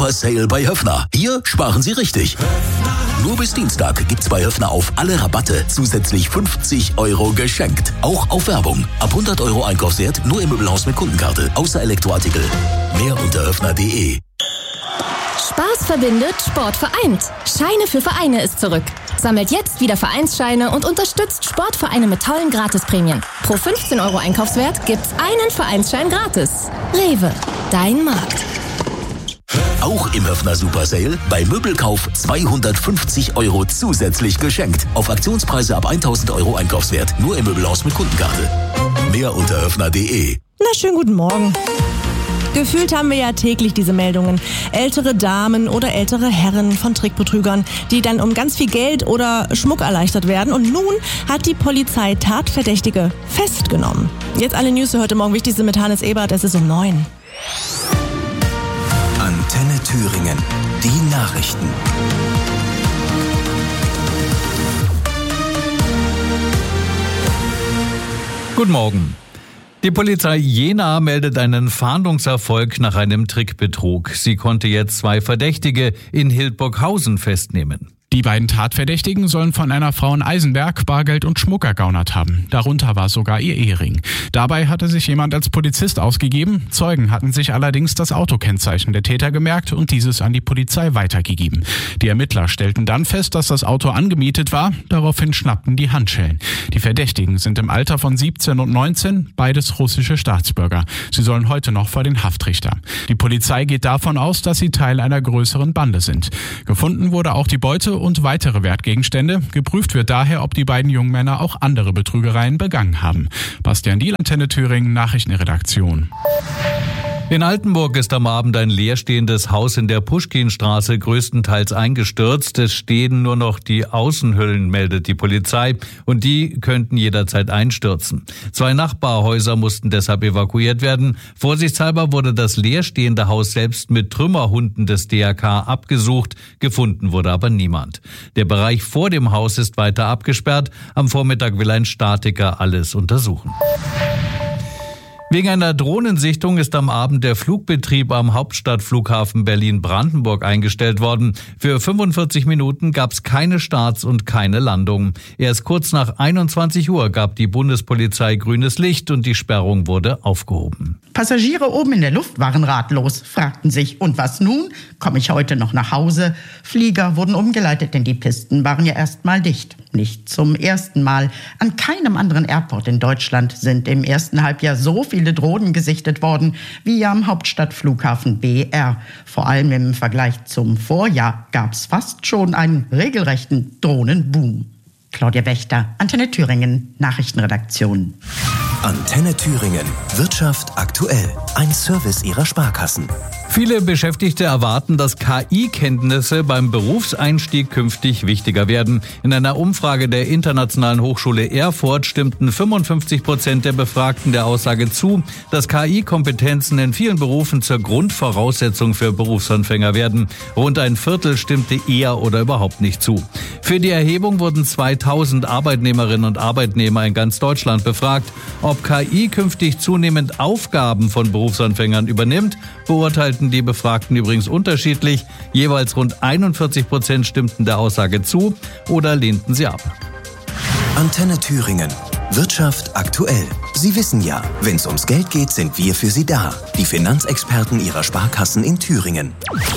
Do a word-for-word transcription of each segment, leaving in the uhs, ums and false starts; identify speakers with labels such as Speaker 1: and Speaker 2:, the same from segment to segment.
Speaker 1: Super Sale bei Höffner. Hier sparen Sie richtig. Nur bis Dienstag gibt's bei Höffner auf alle Rabatte zusätzlich fünfzig Euro geschenkt. Auch auf Werbung. Ab hundert Euro Einkaufswert nur im Möbelhaus mit Kundenkarte. Außer Elektroartikel. Mehr unter höffner punkt de.
Speaker 2: Spaß verbindet, Sport vereint. Scheine für Vereine ist zurück. Sammelt jetzt wieder Vereinsscheine und unterstützt Sportvereine mit tollen Gratisprämien. Pro fünfzehn Euro Einkaufswert gibt's einen Vereinsschein gratis. Rewe, dein Markt.
Speaker 1: Auch im Höffner Super Sale bei Möbelkauf zweihundertfünfzig Euro zusätzlich geschenkt. Auf Aktionspreise ab tausend Euro Einkaufswert. Nur im Möbelhaus mit Kundenkarte. Mehr unter höffner punkt de.
Speaker 3: Na, schönen guten Morgen. Gefühlt haben wir ja täglich diese Meldungen. Ältere Damen oder ältere Herren von Trickbetrügern, die dann um ganz viel Geld oder Schmuck erleichtert werden. Und nun hat die Polizei Tatverdächtige festgenommen. Jetzt alle News für heute Morgen. Wichtigste mit Hannes Ebert. Es ist um neun.
Speaker 4: Antenne Thüringen. Die Nachrichten.
Speaker 5: Guten Morgen. Die Polizei Jena meldet einen Fahndungserfolg nach einem Trickbetrug. Sie konnte jetzt zwei Verdächtige in Hildburghausen festnehmen.
Speaker 6: Die beiden Tatverdächtigen sollen von einer Frau in Eisenberg Bargeld und Schmuck ergaunert haben. Darunter war sogar ihr Ehering. Dabei hatte sich jemand als Polizist ausgegeben. Zeugen hatten sich allerdings das Autokennzeichen der Täter gemerkt und dieses an die Polizei weitergegeben. Die Ermittler stellten dann fest, dass das Auto angemietet war. Daraufhin schnappten die Handschellen. Die Verdächtigen sind im Alter von siebzehn und neunzehn, beides russische Staatsbürger. Sie sollen heute noch vor den Haftrichter. Die Polizei geht davon aus, dass sie Teil einer größeren Bande sind. Gefunden wurde auch die Beute und weitere Wertgegenstände. Geprüft wird daher, ob die beiden jungen Männer auch andere Betrügereien begangen haben. Bastian Diel, Antenne Thüringen, Nachrichtenredaktion.
Speaker 5: In Altenburg ist am Abend ein leerstehendes Haus in der Puschkinstraße größtenteils eingestürzt. Es stehen nur noch die Außenhüllen, meldet die Polizei, und die könnten jederzeit einstürzen. Zwei Nachbarhäuser mussten deshalb evakuiert werden. Vorsichtshalber wurde das leerstehende Haus selbst mit Trümmerhunden des D R K abgesucht. Gefunden wurde aber niemand. Der Bereich vor dem Haus ist weiter abgesperrt. Am Vormittag will ein Statiker alles untersuchen. Wegen einer Drohnensichtung ist am Abend der Flugbetrieb am Hauptstadtflughafen Berlin-Brandenburg eingestellt worden. Für fünfundvierzig Minuten gab es keine Starts und keine Landungen. Erst kurz nach einundzwanzig Uhr gab die Bundespolizei grünes Licht und die Sperrung wurde aufgehoben.
Speaker 7: Passagiere oben in der Luft waren ratlos, fragten sich, und was nun? Komme ich heute noch nach Hause? Flieger wurden umgeleitet, denn die Pisten waren ja erst mal dicht. Nicht zum ersten Mal. An keinem anderen Airport in Deutschland sind im ersten Halbjahr so viele Drohnen gesichtet worden wie am Hauptstadtflughafen B R. Vor allem im Vergleich zum Vorjahr gab es fast schon einen regelrechten Drohnenboom. Claudia Wächter, Antenne Thüringen, Nachrichtenredaktion.
Speaker 4: Antenne Thüringen. Wirtschaft aktuell. Ein Service Ihrer Sparkassen.
Speaker 5: Viele Beschäftigte erwarten, dass K I-Kenntnisse beim Berufseinstieg künftig wichtiger werden. In einer Umfrage der Internationalen Hochschule Erfurt stimmten fünfundfünfzig Prozent der Befragten der Aussage zu, dass K I-Kompetenzen in vielen Berufen zur Grundvoraussetzung für Berufsanfänger werden. Rund ein Viertel stimmte eher oder überhaupt nicht zu. Für die Erhebung wurden zweitausend Arbeitnehmerinnen und Arbeitnehmer in ganz Deutschland befragt. Ob K I künftig zunehmend Aufgaben von Berufsanfängern übernimmt, beurteilten die Befragten übrigens unterschiedlich. Jeweils rund einundvierzig Prozent stimmten der Aussage zu oder lehnten sie ab.
Speaker 4: Antenne Thüringen. Wirtschaft aktuell. Sie wissen ja, wenn es ums Geld geht, sind wir für Sie da. Die Finanzexperten Ihrer Sparkassen in Thüringen.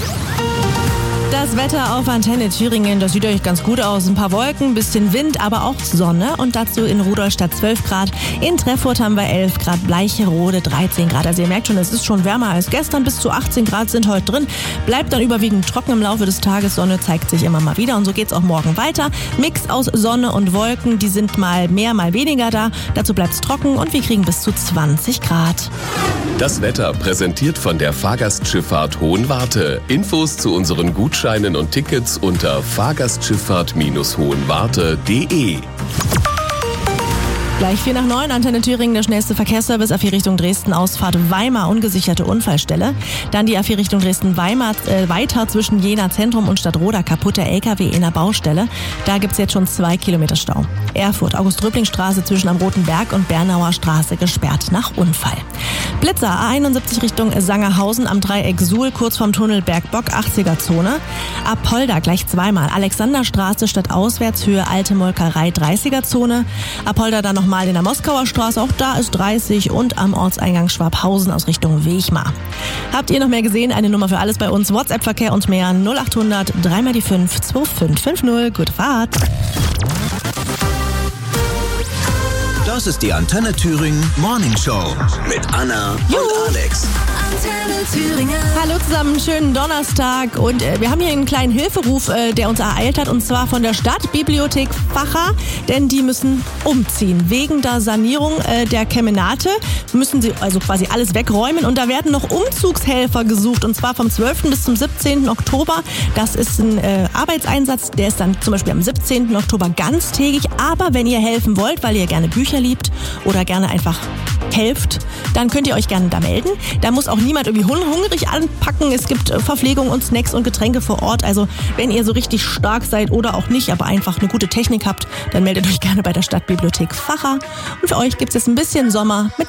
Speaker 3: Das Wetter auf Antenne Thüringen, das sieht euch ganz gut aus. Ein paar Wolken, bisschen Wind, aber auch Sonne. Und dazu in Rudolstadt zwölf Grad. In Treffurt haben wir elf Grad, Bleicherode dreizehn Grad. Also ihr merkt schon, es ist schon wärmer als gestern. Bis zu achtzehn Grad sind heute drin. Bleibt dann überwiegend trocken im Laufe des Tages. Sonne zeigt sich immer mal wieder. Und so geht's auch morgen weiter. Mix aus Sonne und Wolken. Die sind mal mehr, mal weniger da. Dazu bleibt's trocken und wir kriegen bis zu zwanzig Grad.
Speaker 8: Das Wetter präsentiert von der Fahrgastschifffahrt Hohenwarte. Infos zu unseren Gutscheinen und Tickets unter fahrgastschifffahrt Bindestrich hohenwarte punkt de.
Speaker 3: Gleich vier nach neun, Antenne Thüringen, der schnellste Verkehrsservice, A vier Richtung Dresden, Ausfahrt Weimar, ungesicherte Unfallstelle. Dann die A vier Richtung Dresden-Weimar, äh, weiter zwischen Jena Zentrum und Stadtroda, kaputter L K W in der Baustelle. Da gibt's jetzt schon zwei Kilometer Stau. Erfurt, August-Röbling-Straße zwischen am Roten Berg und Bernauer Straße gesperrt nach Unfall. Blitzer, A einundsiebzig Richtung Sangerhausen am Dreieck Suhl, kurz vorm Tunnel Bergbock, achtziger Zone. Apolda gleich zweimal, Alexanderstraße statt Auswärtshöhe, Alte Molkerei, dreißiger Zone. Apolda dann nochmal in der Moskauer Straße, auch da ist dreißig und am Ortseingang Schwabhausen aus Richtung Wechmar. Habt ihr noch mehr gesehen? Eine Nummer für alles bei uns, WhatsApp-Verkehr und mehr null acht hundert drei mal die fünf zwei fünf fünf null. Gute Fahrt!
Speaker 4: Das ist die Antenne Thüringen Morning Show mit Anna und Alex.
Speaker 2: Antenne Thüringen.
Speaker 3: Hallo zusammen, schönen Donnerstag und äh, wir haben hier einen kleinen Hilferuf, äh, der uns ereilt hat, und zwar von der Stadtbibliothek Vacha, denn die müssen umziehen. Wegen der Sanierung äh, der Kemenate müssen sie also quasi alles wegräumen und da werden noch Umzugshelfer gesucht, und zwar vom zwölften bis zum siebzehnten Oktober. Das ist ein äh, Arbeitseinsatz, der ist dann zum Beispiel am siebzehnten Oktober ganztägig, aber wenn ihr helfen wollt, weil ihr gerne Bücher liebt oder gerne einfach helft, dann könnt ihr euch gerne da melden. Da muss auch niemand irgendwie hungrig anpacken. Es gibt Verpflegung und Snacks und Getränke vor Ort. Also wenn ihr so richtig stark seid oder auch nicht, aber einfach eine gute Technik habt, dann meldet euch gerne bei der Stadtbibliothek Vacha. Und für euch gibt es jetzt ein bisschen Sommer mit